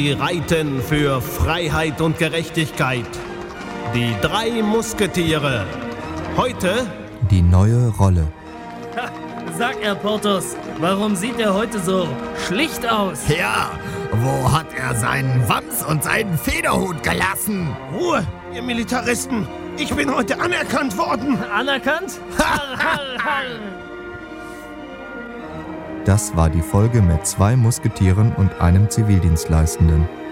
die reiten für Freiheit und Gerechtigkeit. Die 3 Musketiere. Heute die neue Rolle. Sag er, Porthos, warum sieht er heute so schlicht aus? Ja, wo hat er seinen Wams und seinen Federhut gelassen? Ruhe, ihr Militaristen. Ich bin heute anerkannt worden. Anerkannt? Das war die Folge mit 2 Musketieren und einem Zivildienstleistenden.